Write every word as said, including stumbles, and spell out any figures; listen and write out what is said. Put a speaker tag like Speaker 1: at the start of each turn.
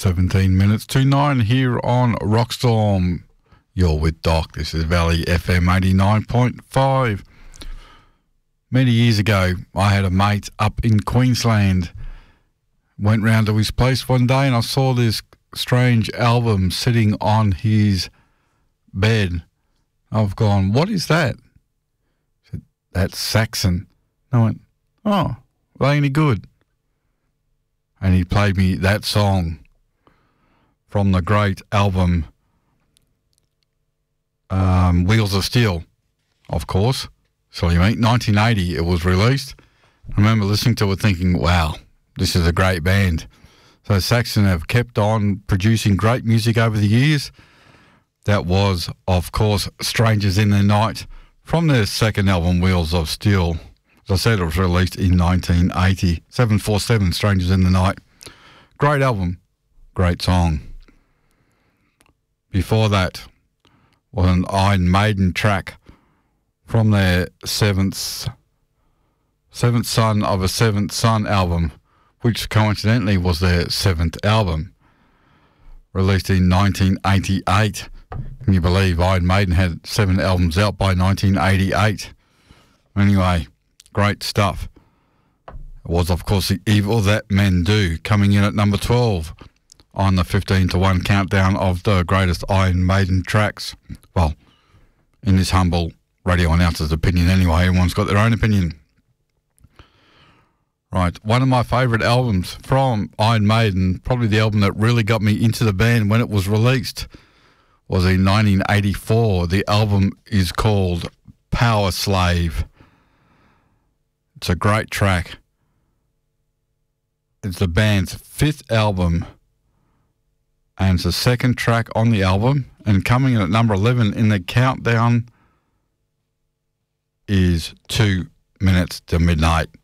Speaker 1: seventeen minutes to nine here on Rockstorm. You're with Doc. This is Valley F M eighty-nine point five. Many years ago, I had a mate up in Queensland. Went round to his place one day and I saw this strange album sitting on his bed. I've gone, what is that? He said, that's Saxon. I went, oh, are they any good? And he played me that song from the great album um, Wheels of Steel, of course. So you mean nineteen eighty it was released. I remember listening to it thinking, wow, this is a great band. So Saxon have kept on producing great music over the years. That was, of course, Strangers in the Night from their second album, Wheels of Steel. As I said, it was released in nineteen eighty. seven four seven, Strangers in the Night. Great album, great song. Before that was an Iron Maiden track from their seventh, seventh Son of a Seventh Son album, which coincidentally was their seventh album, released in nineteen eighty-eight. Can you believe Iron Maiden had seven albums out by nineteen eighty-eight? Anyway, great stuff. It was, of course, The Evil That Men Do, coming in at number twelve on the fifteen to one countdown of the greatest Iron Maiden tracks. Well, in this humble radio announcer's opinion anyway, everyone's got their own opinion. Right, one of my favourite albums from Iron Maiden, probably the album that really got me into the band when it was released, was in nineteen eighty-four. The album is called Power Slave. It's a great track. It's the band's fifth album, and it's the second track on the album, and coming in at number eleven in the countdown is Two Minutes to Midnight.